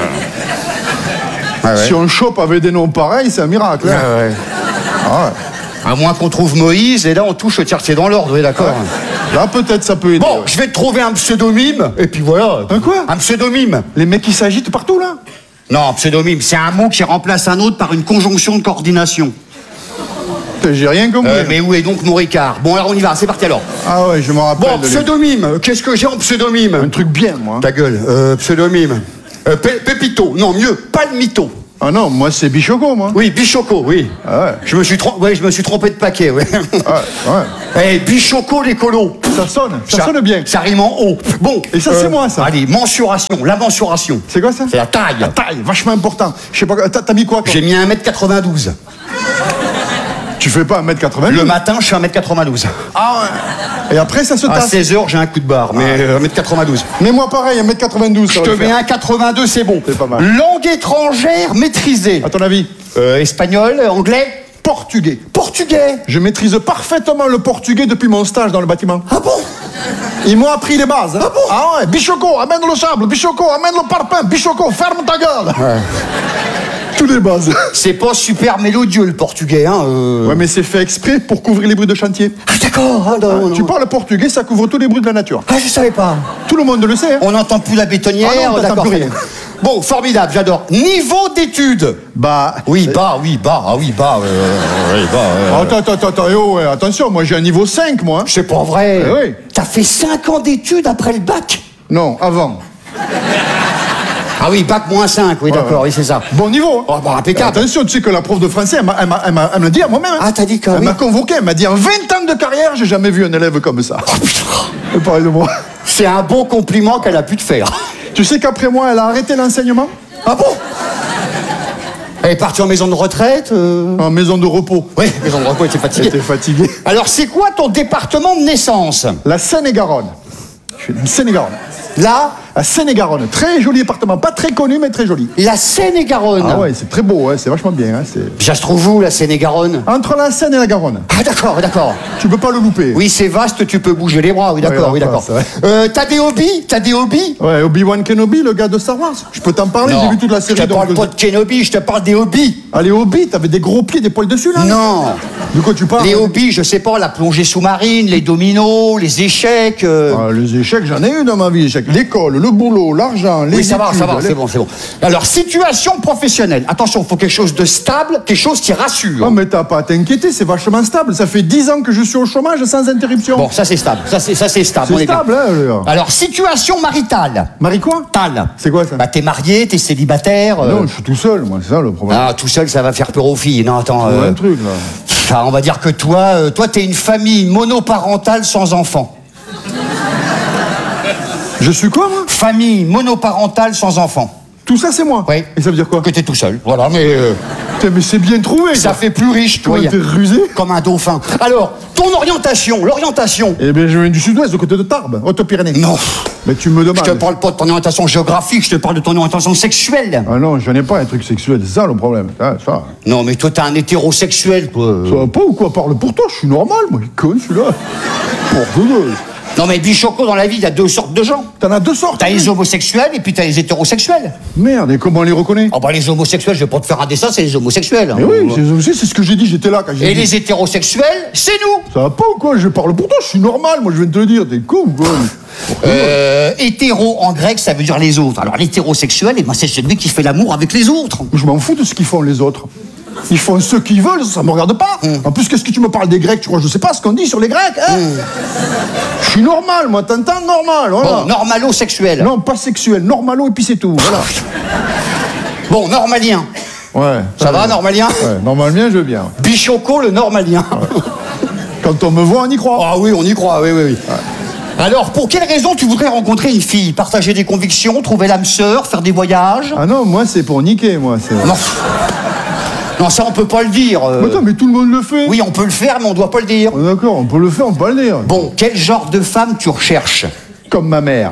ouais. Si on chope avec des noms pareils, c'est un miracle. Hein. Ah ouais. Ah ouais. À moins qu'on trouve Moïse, et là on touche le tiercé dans l'ordre, oui, d'accord. Là peut-être ça peut aider. Bon, je vais te trouver un pseudonyme, et puis voilà. Un quoi? Un pseudonyme. Les mecs qui s'agitent partout là. Non, pseudonyme, c'est un mot qui remplace un autre par une conjonction de coordination. Putain, j'ai rien compris. Mais où est donc mon Ricard? Bon, alors on y va, c'est parti alors. Ah ouais, je m'en rappelle. Bon, pseudonyme, qu'est-ce que j'ai en pseudonyme? Un truc bien, moi. Ta gueule, pseudonyme. Pépito, non, mieux, Palmito. Ah non, moi c'est Bichoco, moi. Oui, Bichoco, oui. Ah ouais. Je me suis trompé de paquet, oui. Ah, ouais. Eh, Bichoco, l'écolo. Ça sonne bien. Ça rime en haut. Bon. Et ça, c'est moi, ça. Allez, mensuration, la mensuration. C'est quoi ça? C'est la taille. La taille, vachement important. Je sais pas, t'as mis quoi toi? J'ai mis 1m92. Tu fais pas 1m80? Le matin, je suis 1m92. Ah ouais. Et après, ça se À tasse. 16h, j'ai un coup de barre, mais 1m92. Mais moi pareil, 1m92. Je te mets 1,82, c'est bon. C'est pas mal. Langue étrangère maîtrisée. À ton avis? Espagnol, anglais, Portugais. portugais. Je maîtrise parfaitement le portugais depuis mon stage dans le bâtiment. Ah bon? Ils m'ont appris les bases. Hein. Ah bon? Ah ouais, Bichoco, amène le sable. Bichoco, amène le parpaing. Bichoco, ferme ta gueule. Ouais. Tous les bases. C'est pas super mélodieux le portugais, hein. Ouais, mais c'est fait exprès pour couvrir les bruits de chantier. Ah d'accord. Ah, non, Tu parles portugais, ça couvre tous les bruits de la nature. Ah, je savais pas. Tout le monde le sait. Hein. On n'entend plus la bétonnière. Ah non, t'entends d'accord. plus rien. Bon, formidable, j'adore. Niveau d'études. Bah. Oui, bas, oui, bas, ah oui, bas, oui, bas. Attends, ouais, attention, moi j'ai un niveau 5, moi. Hein. C'est pas vrai. Oui. T'as fait 5 ans d'études après le bac. Non, avant. Ah oui, bac -5, oui, d'accord, oui, c'est ça. Bon niveau. Oh, bah, impeccable. Attention, tu sais que la prof de français, elle me l'a dit à moi-même. Ah, t'as dit que Elle oui. m'a convoqué, elle m'a dit en 20 ans de carrière, j'ai jamais vu un élève comme ça. Elle parlait de moi. C'est un bon compliment qu'elle a pu te faire. Tu sais qu'après moi, elle a arrêté l'enseignement? Ah bon? Elle est partie en maison de retraite En maison de repos. Oui, maison de repos, elle était fatiguée. J'étais fatigué. Alors, c'est quoi ton département de naissance? La Seine-et-Garonne. Je suis de Seine-et-Garonne. Là, La Seine-et-Garonne. Très joli département. Pas très connu, mais très joli. la Seine-et-Garonne. Ah ouais, c'est très beau, ouais, c'est vachement bien. Hein, Ça se trouve où, la Seine-et-Garonne? Entre la Seine et la Garonne. Ah, d'accord, d'accord. Tu peux pas le louper. Oui, c'est vaste, tu peux bouger les bras, oui, d'accord, Ouais, oui, d'accord. c'est vrai. T'as des hobbies? T'as des hobbies? Ouais, Obi-Wan Kenobi, le gars de Star Wars. Je peux t'en parler, j'ai vu toute la série. Je te parle pas de Kenobi, je te parle des hobbies. Allez, Obi, t'avais des gros pieds, des poils dessus, là? Non. De quoi tu parles? Les hobbies, je sais pas, la plongée sous-marine, les dominos, les échecs. Ah, les échecs, j'en ai eu dans ma vie. Échecs. L'école, le boulot, l'argent, les Oui, ça va, études, ça va, les- c'est bon, c'est bon. Alors, situation professionnelle. Attention, il faut quelque chose de stable, quelque chose qui rassure. Oh, mais t'as pas à t'inquiéter, c'est vachement stable. Ça fait 10 ans que je suis au chômage sans interruption. Bon, ça c'est stable, ça c'est stable. C'est on est bien. stable, hein, le gars. Alors, situation maritale. Marie quoi? Tal. C'est quoi, ça? Bah, t'es marié, t'es célibataire. Non, je suis tout seul, moi, c'est ça le problème. Ah, tout seul, ça va faire peur aux filles. Non, attends. Ouais, un truc, là. Enfin, on va dire que toi, t'es une famille monoparentale sans enfants. Je suis quoi, moi? Famille monoparentale sans enfants. Tout ça, c'est moi? Oui. Et ça veut dire quoi? Que t'es tout seul. Voilà, mais Putain, mais c'est bien trouvé, ça fait plus riche, toi. Comment t'es rusé? Comme un dauphin. Alors, ton l'orientation. Eh bien, je viens du sud-ouest, de côté de Tarbes, Haute-Pyrénées. Non. Mais tu me Je demandes. te parle pas de ton orientation géographique, je te parle de ton orientation sexuelle. Ah non, j'en ai pas un truc sexuel, c'est ça le problème. Ah, ça. Non, mais toi, t'es un hétérosexuel, toi. Ça va pas ou quoi? Parle pour toi, je suis normal, moi, il est con celui-là. Pour deux. Non, mais Bichoco, dans la vie, il y a deux sortes de gens. T'en as deux sortes. T'as les homosexuels et puis t'as les hétérosexuels. Merde, et comment on les reconnaît? Oh, bah, les homosexuels, je vais pas te faire un dessin, c'est les homosexuels. Mais oui, c'est ce que j'ai dit, j'étais là quand j'ai Et dit. les hétérosexuels, c'est nous. Ça va pas ou quoi? Je parle pour toi, je suis normal, moi je viens de te le dire, t'es con ou quoi? Hétéro en grec, ça veut dire les autres. Alors l'hétérosexuel, eh ben, c'est celui qui fait l'amour avec les autres. Je m'en fous de ce qu'ils font les autres. Ils font ce qu'ils veulent, ça me regarde pas. En plus, qu'est-ce que tu me parles des Grecs? Tu crois que je sais pas ce qu'on dit sur les Grecs, hein? Je suis normal, moi, t'entends? Normal, voilà. Bon, normalo-sexuel. Non, pas sexuel, normalo et puis c'est tout, voilà. Bon, normalien. Ouais. Ça va, normalien? Ouais, normalement, je veux bien. Bichoco, le normalien. Quand on me voit, on y croit. Ah oui, on y croit, oui, oui, oui. Alors, pour quelle raison tu voudrais rencontrer une fille? Partager des convictions, trouver l'âme sœur, faire des voyages? Ah non, moi, c'est pour niquer, moi. c'est- Non. Non, ça, on peut pas le dire. Mais attends, mais tout le monde le fait. Oui, on peut le faire, mais on doit pas le dire. D'accord, on peut le faire, on peut pas le dire. Bon, quel genre de femme tu recherches? Comme ma mère.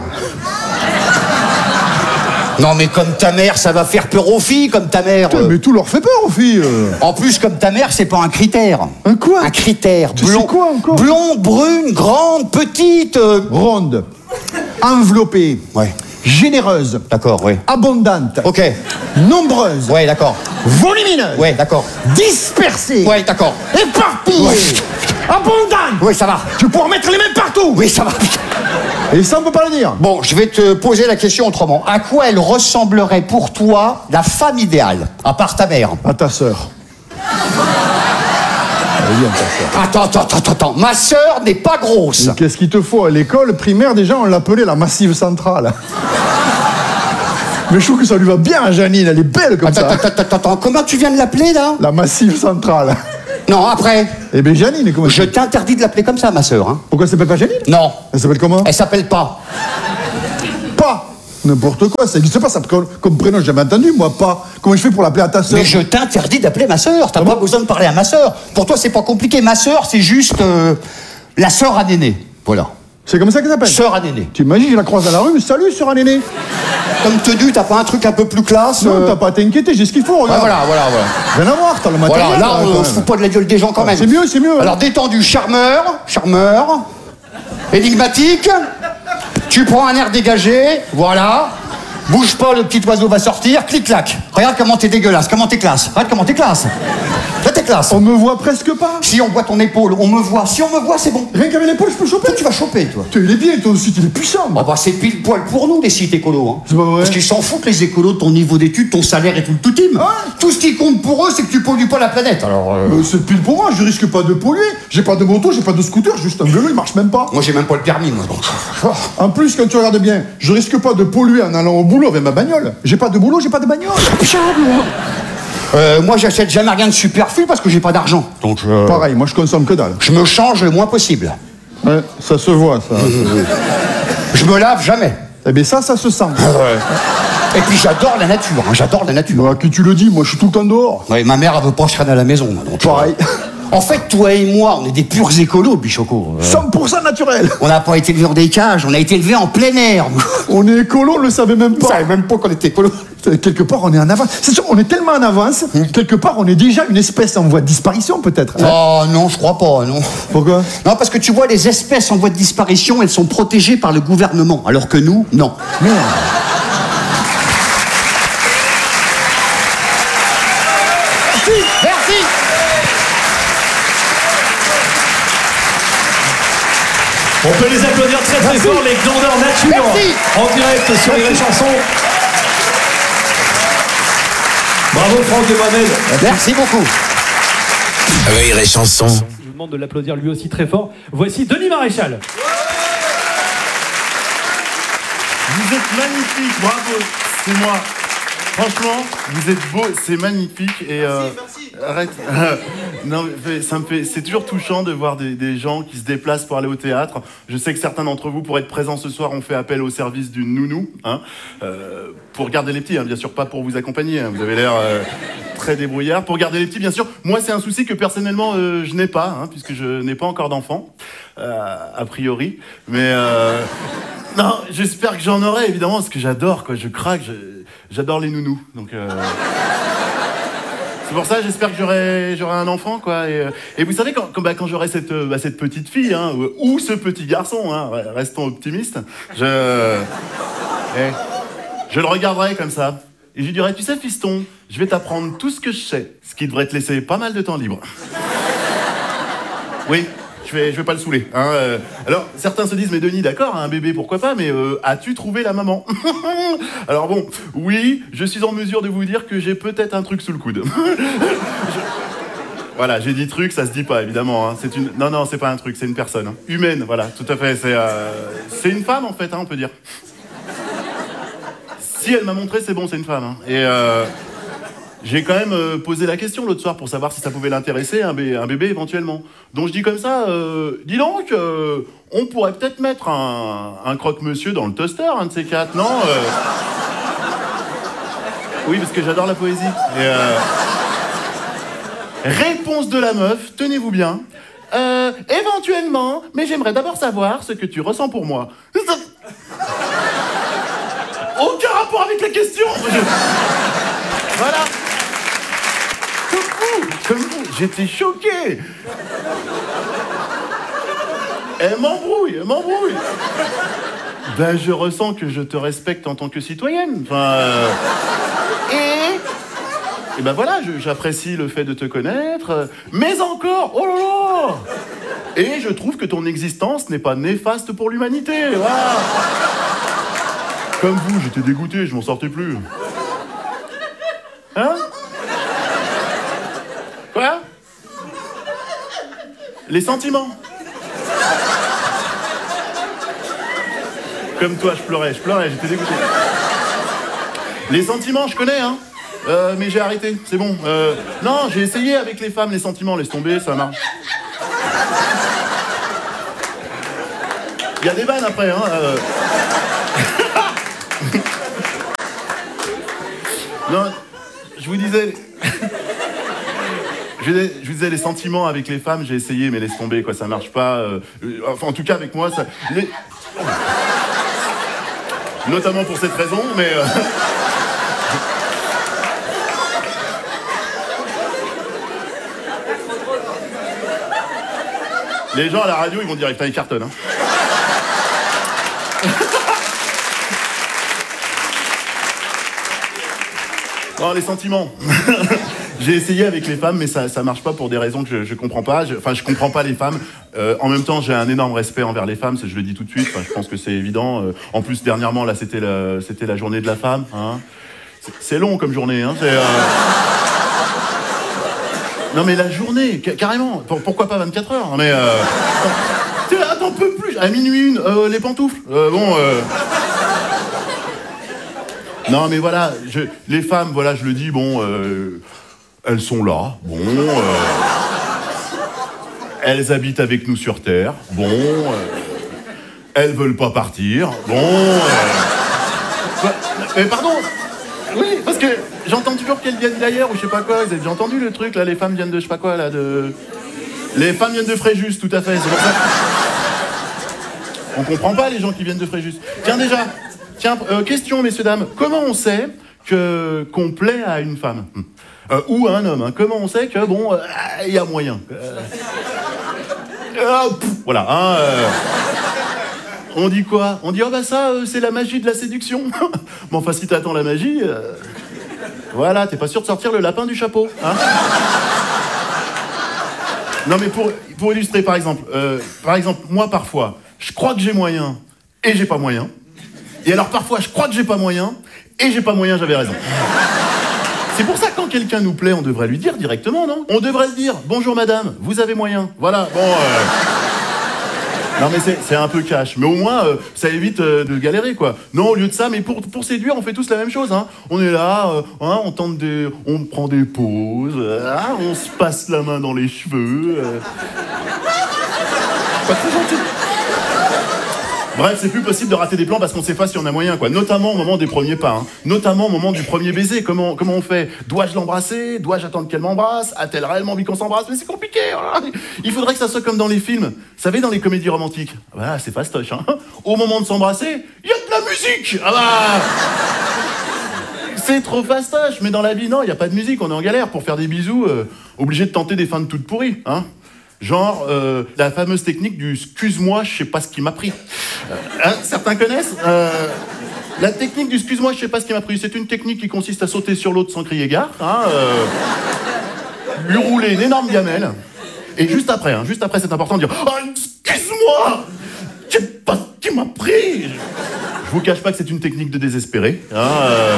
Non, mais comme ta mère, ça va faire peur aux filles, comme ta mère. Putain, mais tout leur fait peur aux filles. En plus, comme ta mère, c'est pas un critère. Un quoi? Un critère. Tu sais quoi encore? Blonde, brune, grande, petite. Ronde. Enveloppée. Ouais. Généreuse. D'accord, oui. Abondante. Ok. Nombreuse. Ouais, d'accord. Volumineuse. Ouais, d'accord. Dispersée. Ouais, d'accord. Éparpillée. Ouais. Abondante. Oui, ça va. Tu pourras mettre les mains partout. Oui, ça va. Et ça, on peut pas le dire. Bon, je vais te poser la question autrement. À quoi elle ressemblerait pour toi la femme idéale, à part ta mère? À ta sœur. Elle vient, ta sœur. Attends. Ma sœur n'est pas grosse. Mais qu'est-ce qu'il te faut? À l'école primaire, déjà, on l'appelait la Massive Centrale. Mais je trouve que ça lui va bien à Janine, elle est belle comme ça. Attends. Comment tu viens de l'appeler, là? La Massive Centrale. Non, après. Eh bien, Janine, comment Je t'interdis de l'appeler comme ça, ma sœur. Hein. Pourquoi elle s'appelle pas Janine? Non. Elle s'appelle comment? Elle s'appelle pas. Pas. N'importe quoi, ça n'existe pas, ça, comme prénom, j'ai jamais entendu, moi, pas. Comment je fais pour l'appeler à ta sœur? Mais je t'interdis d'appeler ma sœur. T'as pas besoin de parler à ma sœur. Pour toi, c'est pas compliqué. Ma sœur, c'est juste la sœur à Néné. Voilà. C'est comme ça qu'elle s'appelle? Sœur à Néné. Tu imagines, je la croise dans la rue, salut, sœur Néné. Comme tenue, t'as pas un truc un peu plus classe? Non, t'as pas à t'inquiéter, j'ai ce qu'il faut, Ouais, regarde. voilà. Rien à voir, t'as le matériel. Voilà, là, on quand se même. fout pas de la gueule des gens quand même. C'est mieux. Alors, détendu, charmeur, énigmatique, tu prends un air dégagé, voilà, bouge pas, le petit oiseau va sortir, clic-clac. Regarde comment t'es dégueulasse, comment t'es classe. Regarde comment t'es classe. Là, t'es classe. On me voit presque pas. Si on voit ton épaule, on me voit. Si on me voit, c'est bon. Rien qu'avec l'épaule, je peux choper. Toi, tu vas choper, toi. Putain, il est bien, toi aussi, il est puissant. Ah bah, c'est pile poil pour nous, les sites écolos. Hein. C'est pas vrai. Parce qu'ils s'en foutent, les écolos, de ton niveau d'études, ton salaire et tout le team. Ouais. Tout ce qui compte pour eux, c'est que tu pollues pas la planète. Alors, C'est pile pour moi, je risque pas de polluer. J'ai pas de moto, j'ai pas de scooter, juste un vélo, il marche même pas. moi, j'ai même pas le permis, moi. Donc. En plus, quand tu regardes bien, je risque pas de polluer en allant au bout boulot avec ma bagnole. J'ai pas de boulot, j'ai pas de bagnole. Moi, j'achète jamais rien de superflu parce que j'ai pas d'argent. Donc, Pareil, moi je consomme que dalle. je me change le moins possible. Ouais, ça se voit, ça. Je me lave jamais. Eh bien ça se sent. Et puis j'adore la nature, hein, j'adore la nature. Bah, qui tu le dis, moi je suis tout le temps dehors. Ouais, ma mère, elle veut pas que je traîne à la maison. Donc, Pareil. En fait, toi et moi, on est des purs écolos, Bichoco. 100% naturel. On n'a pas été élevés dans des cages, on a été élevés en plein air. On est écolo, on le savait même On pas. savait même pas qu'on était écolo. Quelque part, on est en avance. C'est sûr, on est tellement en avance, quelque part, on est déjà une espèce en voie de disparition, peut-être. Hein. Oh non, je crois pas, non. Pourquoi? Non, parce que tu vois, les espèces en voie de disparition, elles sont protégées par le gouvernement, alors que nous, non. Merde. Merci. On peut les applaudir très très fort, les Glandeurs Nature. Merci. En direct sur les chansons. Bravo Franck et Mohamed. Merci beaucoup. Rire et chanson. Je vous demande de l'applaudir lui aussi très fort. Voici Denis Maréchal. Vous êtes magnifique, bravo, c'est moi. Franchement, vous êtes beau, c'est magnifique et merci. Arrête. Non, mais ça me fait, c'est toujours touchant de voir des gens qui se déplacent pour aller au théâtre. Je sais que certains d'entre vous, pour être présents ce soir, ont fait appel au service d'une nounou, hein, pour garder les petits, hein, bien sûr, pas pour vous accompagner. Hein, vous avez l'air très débrouillard. Pour garder les petits, bien sûr. Moi, c'est un souci que personnellement, je n'ai pas, hein, puisque je n'ai pas encore d'enfant, a priori. Mais non, j'espère que j'en aurai, évidemment, parce que j'adore, quoi. Je craque. J'adore les nounous, donc c'est pour ça j'espère que j'aurai un enfant, quoi. Et vous savez quand j'aurai cette petite fille, hein, ou ce petit garçon, hein, restons optimistes, je le regarderai comme ça et je lui dirai, tu sais fiston, je vais t'apprendre tout ce que je sais, ce qui devrait te laisser pas mal de temps libre. Oui. Je vais pas le saouler. Hein. Alors, certains se disent, mais Denis, d'accord, un bébé, pourquoi pas, mais as-tu trouvé la maman? Alors bon, oui, je suis en mesure de vous dire que j'ai peut-être un truc sous le coude. Voilà, j'ai dit truc, ça se dit pas, évidemment. Hein. Non, c'est pas un truc, c'est une personne. Hein. Humaine, voilà, tout à fait. C'est une femme, en fait, hein, on peut dire. Si elle m'a montré, c'est bon, c'est une femme. Hein. Et j'ai quand même posé la question l'autre soir pour savoir si ça pouvait l'intéresser, un bébé éventuellement. Donc je dis comme ça, dis donc, on pourrait peut-être mettre un croque-monsieur dans le toaster, un de ces quatre, non Oui, parce que j'adore la poésie. Et, réponse de la meuf, tenez-vous bien. Éventuellement, mais j'aimerais d'abord savoir ce que tu ressens pour moi. Aucun rapport avec la question. Voilà. Comme vous, j'étais choqué. Elle m'embrouille. Ben, je ressens que je te respecte en tant que citoyenne. Enfin, et ben voilà, j'apprécie le fait de te connaître, mais encore, oh là là. Et je trouve que ton existence n'est pas néfaste pour l'humanité. Voilà. Comme vous, j'étais dégoûté, je m'en sortais plus. Hein? Quoi? Les sentiments. Comme toi, je pleurais, j'étais dégoûté. Les sentiments, je connais, hein. Mais j'ai arrêté, c'est bon. Non, j'ai essayé avec les femmes, les sentiments, laisse tomber, ça marche. Il y a des vannes après, hein. Non, je vous disais... Je vous disais, les sentiments avec les femmes, j'ai essayé, mais laisse tomber, quoi, ça marche pas. Enfin, en tout cas, avec moi, ça... Notamment pour cette raison, mais... Les gens à la radio, ils vont dire, putain, ils cartonnent, hein. Non, les sentiments. J'ai essayé avec les femmes, mais ça marche pas pour des raisons que je comprends pas. Enfin, je comprends pas les femmes. En même temps, j'ai un énorme respect envers les femmes, je le dis tout de suite. Enfin, je pense que c'est évident. En plus, dernièrement, là, c'était la journée de la femme. Hein. C'est long comme journée. Hein. Non, mais la journée, carrément. Pourquoi pas 24 heures? Mais t'en peux plus. À minuit une, les pantoufles. Bon. Non, mais voilà, les femmes, voilà, je le dis, bon, elles sont là, bon, elles habitent avec nous sur Terre, bon, elles veulent pas partir, bon, pardon, oui, parce que j'entends toujours qu'elles viennent d'ailleurs, ou je sais pas quoi, vous avez déjà entendu le truc, là, les femmes viennent de je sais pas quoi, là, Les femmes viennent de Fréjus, tout à fait, c'est pour ça. On comprend pas les gens qui viennent de Fréjus. Tiens, question, messieurs, dames. Comment on sait qu'on plaît à une femme ou à un homme, hein. Comment on sait que, bon, il y a moyen voilà, hein, on dit quoi? On dit, oh bah ça, c'est la magie de la séduction. Bon, enfin, si t'attends la magie, voilà, t'es pas sûr de sortir le lapin du chapeau, hein. Non, mais pour illustrer, par exemple, moi, parfois, je crois que j'ai moyen et j'ai pas moyen. Et alors, parfois, je crois que j'ai pas moyen et j'ai pas moyen, j'avais raison. C'est pour ça que quand quelqu'un nous plaît, on devrait lui dire directement, non? On devrait se dire, bonjour madame, vous avez moyen. Voilà, bon... Non mais c'est un peu cash, mais au moins ça évite de galérer quoi. Non, au lieu de ça, mais pour séduire, on fait tous la même chose, hein. On est là, hein, on prend des pauses, hein, on se passe la main dans les cheveux. Pas très gentil. Bref, c'est plus possible de rater des plans parce qu'on sait pas si on a moyen, quoi. Notamment au moment des premiers pas, hein. Notamment au moment du premier baiser. Comment on fait? Dois-je l'embrasser? Dois-je attendre qu'elle m'embrasse? A-t-elle réellement envie qu'on s'embrasse? Mais c'est compliqué, hein. Il faudrait que ça soit comme dans les films. Vous savez, dans les comédies romantiques. Voilà, c'est fastoche, hein. Au moment de s'embrasser, il y a de la musique. Ah bah... C'est trop fastoche, mais dans la vie, non, il n'y a pas de musique, on est en galère. Pour faire des bisous, obligé de tenter des feintes toutes pourries, hein. Genre, la fameuse technique du « excuse-moi, je sais pas ce qui m'a pris ». Hein, certains connaissent la technique du « excuse-moi, je sais pas ce qui m'a pris ». C'est une technique qui consiste à sauter sur l'autre sans crier gare, hein, lui rouler une énorme gamelle, et juste après, c'est important de dire « oh, excuse-moi, je sais pas ce qui m'a pris ». Je vous cache pas que c'est une technique de désespéré. Hein,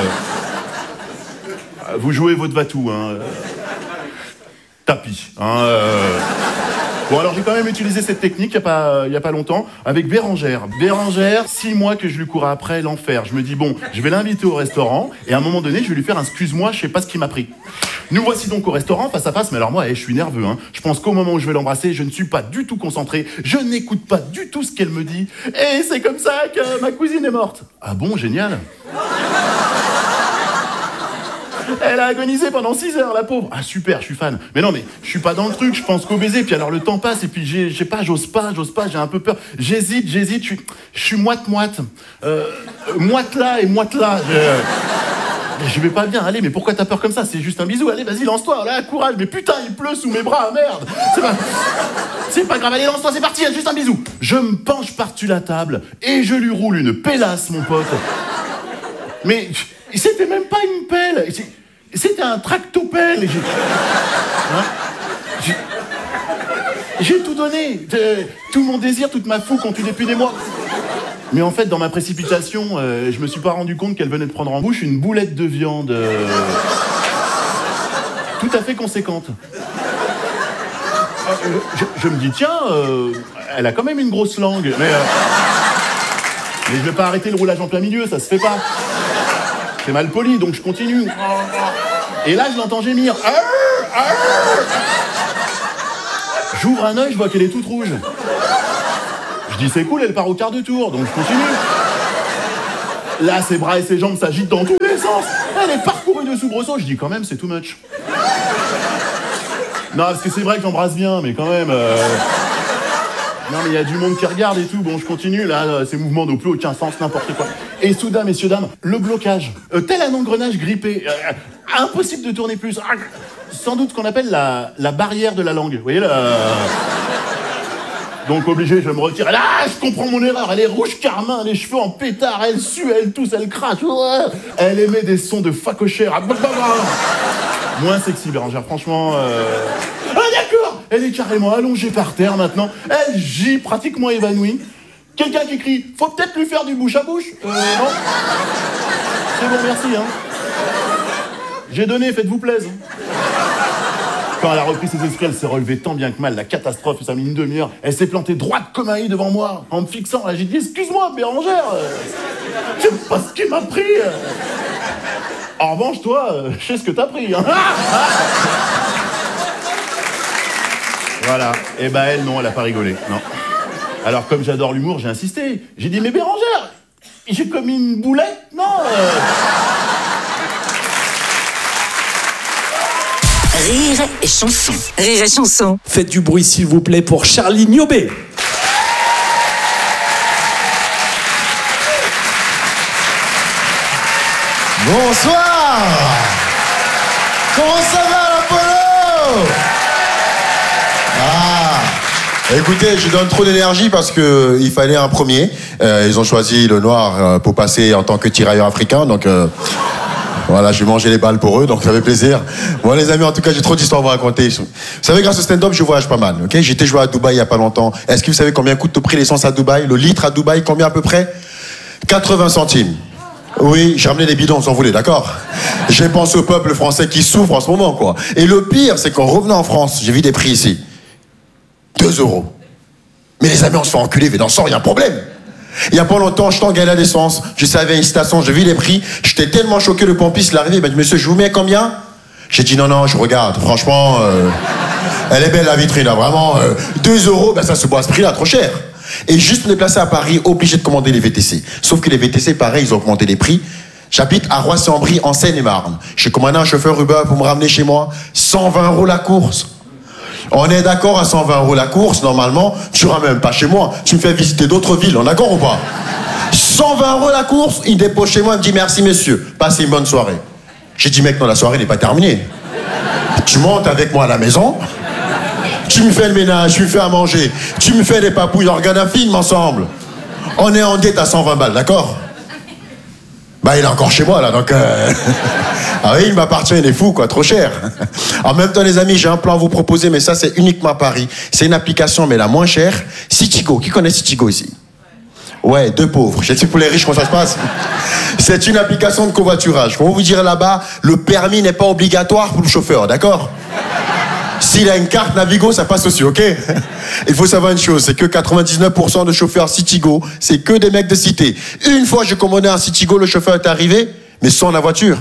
vous jouez votre va-tout, hein. Tapis. Hein, Bon, alors j'ai quand même utilisé cette technique il y a pas longtemps avec Bérangère. Bérangère, 6 mois que je lui courais après, l'enfer. Je me dis, bon, je vais l'inviter au restaurant et à un moment donné, je vais lui faire un excuse-moi, je sais pas ce qui m'a pris. Nous voici donc au restaurant, face à face, mais alors moi, je suis nerveux. Hein. Je pense qu'au moment où je vais l'embrasser, je ne suis pas du tout concentré, je n'écoute pas du tout ce qu'elle me dit. Et c'est comme ça que ma cousine est morte. Ah bon, génial. Elle a agonisé pendant 6 heures, la pauvre. Ah super, je suis fan. Mais non, mais je suis pas dans le truc, je pense qu'au baiser, puis alors le temps passe, et puis j'ose pas, j'ai un peu peur. J'hésite, je suis moite-moite. Moite là et moite là. Je vais pas bien, allez, mais pourquoi t'as peur comme ça? C'est juste un bisou, allez, vas-y, lance-toi, là, courage. Mais putain, il pleut sous mes bras, merde. C'est pas grave, allez, lance-toi, c'est parti, juste un bisou. Je me penche par-dessus la table, et je lui roule une pélasse, mon pote. Mais c'était même pas une pelle, c'était un tractopelle. J'ai tout donné, tout mon désir, toute ma fougue continue depuis des mois. Mais en fait, dans ma précipitation, je me suis pas rendu compte qu'elle venait de prendre en bouche une boulette de viande tout à fait conséquente. Je me dis, tiens, elle a quand même une grosse langue, mais je vais pas arrêter le roulage en plein milieu, ça se fait pas. C'est mal poli, donc je continue. Et là, je l'entends gémir. J'ouvre un œil, je vois qu'elle est toute rouge. Je dis, c'est cool, elle part au quart de tour, donc je continue. Là, ses bras et ses jambes s'agitent dans tous les sens. Elle est parcourue de soubresauts. Je dis, quand même, c'est too much. Non, parce que c'est vrai que j'embrasse bien, mais quand même... Non, mais il y a du monde qui regarde et tout. Bon, je continue, là, ces mouvements n'ont plus aucun sens, n'importe quoi. Et soudain, messieurs, dames, le blocage. Tel un engrenage grippé. Impossible de tourner plus. Sans doute ce qu'on appelle la barrière de la langue. Vous voyez, là... Donc, obligé, je me retire. Là, je comprends mon erreur. Elle est rouge carmin, les cheveux en pétard. Elle sue, elle tousse, elle crache. Elle émet des sons de facochère. Moins sexy, Bérangère, franchement... Ah, d'accord. Elle est carrément allongée par terre, maintenant. Elle gît, pratiquement évanouie. Quelqu'un qui crie « Faut peut-être lui faire du bouche à bouche ». Non. C'est bon, merci, hein. J'ai donné, faites-vous plaisir. Quand elle a repris ses esprits, elle s'est relevée tant bien que mal. La catastrophe, ça a mis une demi-heure. Elle s'est plantée droite comme un i devant moi, en me fixant. Là, j'ai dit « Excuse-moi, Bérangère, je sais pas ce qui m'a pris ». En revanche, toi, je sais ce que t'as pris. Hein. Voilà. Et bah elle, non, elle a pas rigolé. Non. Alors comme j'adore l'humour, j'ai insisté. J'ai dit, mais Bérangère, j'ai commis une boulette? Non. Rire et chanson. Rire et chanson. Faites du bruit s'il vous plaît pour Charlie Niobé. Bonsoir. Comment ça va, l'Apollo? Écoutez, je donne trop d'énergie parce que il fallait un premier. Ils ont choisi le noir pour passer en tant que tirailleur africain, donc voilà, je vais manger les balles pour eux, donc ça fait plaisir. Bon les amis, en tout cas, j'ai trop d'histoires à vous raconter. Vous savez, grâce au stand-up, je voyage pas mal. Ok, j'étais joué à Dubaï il y a pas longtemps. Est-ce que vous savez combien coûte le prix l'essence à Dubaï? Le litre à Dubaï, combien à peu près? 80 centimes. Oui, j'ai ramené des bidons, si on voulait, d'accord? J'ai pensé au peuple français qui souffre en ce moment, quoi. Et le pire, c'est qu'en revenant en France, j'ai vu des prix ici. 2 €. Mais les amis, on se fait enculer, mais dans le sang, il y a un problème. Il y a pas longtemps, je t'engageais à la décence, je savais une station, j'ai vu les prix, j'étais tellement choqué, le pompiste, il est arrivé, il m'a dit, monsieur, je vous mets combien? J'ai dit, non, je regarde, franchement, elle est belle la vitrine, là, vraiment, 2 €, ben ça se boit à ce prix-là, trop cher. Et juste me déplacer à Paris, obligé de commander les VTC. Sauf que les VTC, pareil, ils ont augmenté les prix. J'habite à Roissy-en-Brie, en Seine-et-Marne. J'ai commandé un chauffeur Uber pour me ramener chez moi, 120 € la course. On est d'accord à 120 € la course, normalement, tu ne ramènes même pas chez moi. Tu me fais visiter d'autres villes, on est d'accord ou pas? 120 € la course, il dépose chez moi, il me dit merci messieurs, passez une bonne soirée. J'ai dit mec, non, la soirée n'est pas terminée. Tu montes avec moi à la maison, tu me fais le ménage, tu me fais à manger, tu me fais des papouilles, on regarde un film ensemble. On est en dette à 120 balles, d'accord? Bah il est encore chez moi là, donc ah oui, il m'appartient, il est fou quoi, trop cher. En même temps les amis, j'ai un plan à vous proposer, mais ça c'est uniquement à Paris. C'est une application mais la moins chère, Citigo. Qui connaît Citigo ici? Ouais, 2 pauvres. Je sais pour les riches comment ça se passe. C'est une application de covoiturage. Pour vous dire là-bas, le permis n'est pas obligatoire pour le chauffeur, d'accord? S'il a une carte Navigo, ça passe aussi, ok? Il faut savoir une chose, c'est que 99% de chauffeurs Citigo, c'est que des mecs de cité. Une fois, j'ai commandé un Citigo, le chauffeur est arrivé, mais sans la voiture.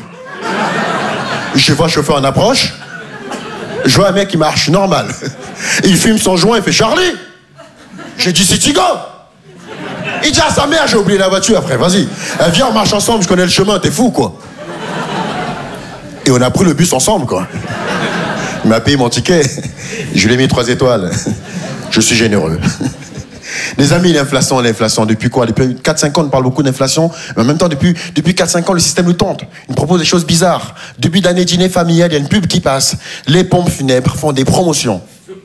Je vois le chauffeur en approche, je vois un mec qui marche normal. Il fume son joint, il fait « Charlie !» J'ai dit « Citigo !» Il dit à sa mère, j'ai oublié la voiture après, vas-y. Viens, on marche ensemble, je connais le chemin, t'es fou, quoi. Et on a pris le bus ensemble, quoi. Il m'a payé mon ticket, je lui ai mis 3 étoiles. Je suis généreux. Les amis, l'inflation, depuis quoi? Depuis 4-5 ans, on parle beaucoup d'inflation, mais en même temps, depuis 4-5 ans, le système nous tente. Il nous propose des choses bizarres. Début d'année dîner familial, il y a une pub qui passe. Les pompes funèbres font des promotions.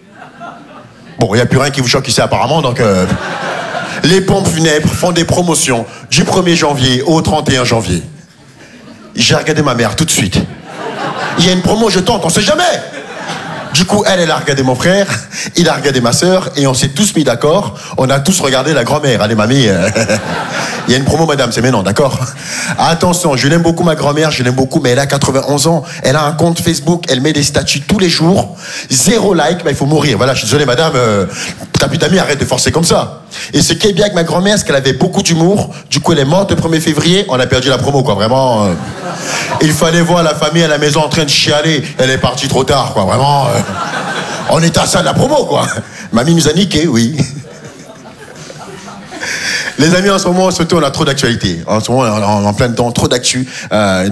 Bon, il n'y a plus rien qui vous choque ici apparemment, donc... Les pompes funèbres font des promotions du 1er janvier au 31 janvier. J'ai regardé ma mère tout de suite. Il y a une promo, je tente, on sait jamais. Du coup, elle a regardé mon frère, il a regardé ma sœur, et on s'est tous mis d'accord. On a tous regardé la grand-mère. Allez, mamie, il y a une promo, madame, c'est maintenant, d'accord? Attention, je l'aime beaucoup, ma grand-mère, je l'aime beaucoup, mais elle a 91 ans. Elle a un compte Facebook, elle met des statuts tous les jours. 0 like, il faut mourir. Voilà, je suis désolé, madame, t'as plus d'amis, arrête de forcer comme ça. Et ce qui est bien avec ma grand-mère, c'est qu'elle avait beaucoup d'humour. Du coup, elle est morte le 1er février, on a perdu la promo, quoi, vraiment. Il fallait voir la famille à la maison en train de chialer. Elle est partie trop tard, quoi, vraiment. On est à ça de la promo, quoi. Mamie nous a niqué, oui. Les amis, en ce moment, surtout, on a trop d'actualité. En ce moment, on est en plein temps, trop d'actu.